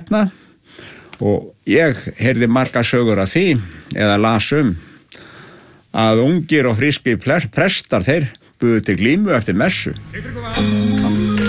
þarna og ég heyrði margar sögur af því eða las að ungir og frískir prestar þeir buðu til glímu eftir messu.